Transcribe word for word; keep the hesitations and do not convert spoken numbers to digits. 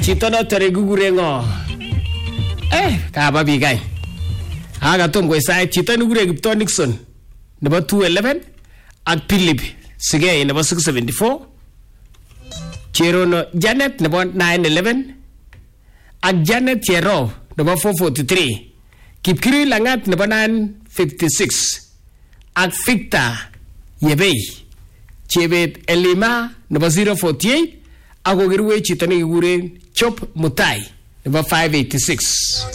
chito noto nekikure ngo eh kaba bikai aga tom ko sai chito nekikure Kiptoo Nixon nebo two eleven ak Philip Sigei nebo six seventy-four Cherono Janet nebo nine eleven ak Janet Cherop nebo four forty-three Kipkirui Langat nebo nine fifty-six ak Victor Yebei Chebet Elima nebo zero forty-eight ako kirwe chito nekikure Chop Mutai nebo five eighty-six.